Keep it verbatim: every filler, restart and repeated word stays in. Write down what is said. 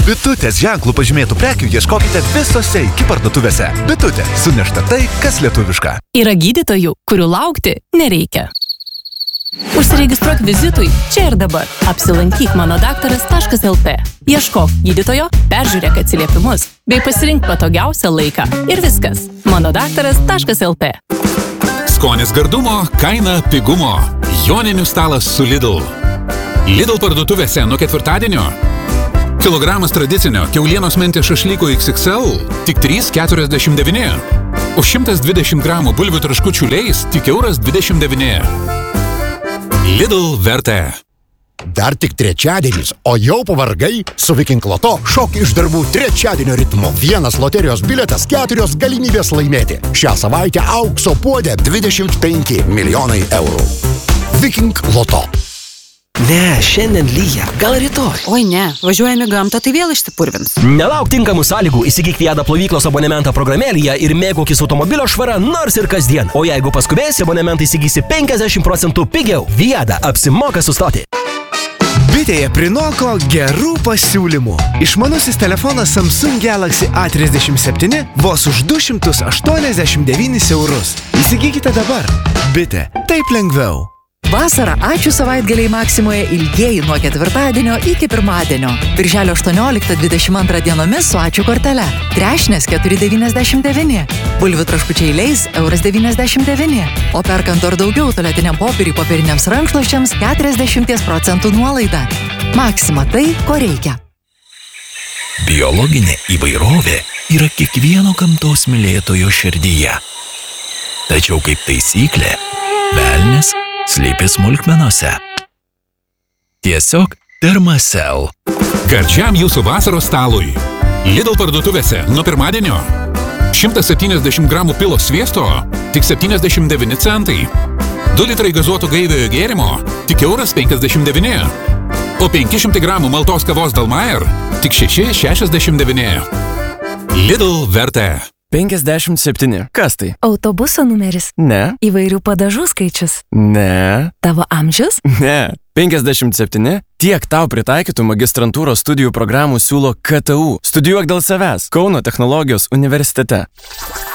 Bitutės ženklų pažymėtų prekių ieškokite visose iki parduotuvėse. Bitutė – sunešta tai, kas lietuviška. Yra gydytojų, kurių laukti nereikia. Užsiregistruok vizitui čia ir dabar. Apsilankyk manodaktaras taškas lt. Ieškok gydytojo, peržiūrėk atsiliepimus, bei pasirink patogiausią laiką. Ir viskas. manodaktaras taškas lt. Skonis gardumo, kaina pigumo. Joninių stalas su Lidl. Lidl parduotuvėse nuo ketvirtadienio. Kilogramas tradicinio kiaulienos mentės šašlyko iks iks el tik trys keturiasdešimt devyni. Už šimtas dvidešimt gramų bulvių traškučių leis tik euras dvidešimt devyni. Lidl vertė. Dar tik trečiadienis, o jau pavargai? Su Viking Loto šok iš darbų trečiadienio ritmu. Vienas loterijos bilietas, keturios galimybės laimėti. Šią savaitę aukso puodė dvidešimt penki milijonai eurų. Viking Loto. Ne, šiandien lyja, gal rytoj. Oi ne, važiuojame gamtą, tai vėl išsipurvins. Nelauk tinkamų sąlygų, įsigyk Viada plovyklos abonementą programėlėje ir mėgaukis automobilio švara nors ir kasdien. O jeigu paskubėsi, abonementą įsigysi penkiasdešimt procentų pigiau. Viada apsimoka sustoti. Bitėje prinoko gerų pasiūlymų. Išmanusis telefonas Samsung Galaxy A trisdešimt septyni vos už du šimtus aštuoniasdešimt devynis eurus. Įsigykite dabar. Bitė, taip lengviau. Vasarą ačiū savaitgaliai Maksimoje ilgieji nuo ketvirtadienio iki pirmadienio. Birželio aštuonioliktą dvidešimt antrą dienomis su ačiū kortele. Trešnės keturi devyniasdešimt devyni. Bulvių traškučiai leis euras devyniasdešimt devyni. O perkant ar daugiau tualetiniam popieriui popieriniams rankšluosčiams keturiasdešimt procentų nuolaida. Maksima tai, ko reikia. Biologinė įvairovė yra kiekvieno gamtos mylėtojo širdyje. Tačiau kaip taisyklė, velnias slypi smulkmenose. Tiesiog Thermacell. Gardžiam jūsų vasaros stalui. Lidl parduotuvėse nuo pirmadienio. šimtas septyniasdešimt gramų pilo sviesto tik septyniasdešimt devyni centai. du litrai gazuoto gaiviojo gėrimo tik euras penkiasdešimt devyni. O penki šimtai gramų maltos kavos Dalmayer tik šeši šešiasdešimt devyni. Lidl vertė. penkiasdešimt septyni. Kas tai? Autobuso numeris. Ne. Įvairių padažų skaičius. Ne. Tavo amžius? Ne. penkiasdešimt septyni. Tiek tau pritaikytų magistrantūros studijų programų siūlo K T U. Studijuok dėl savęs. Kauno technologijos universitete.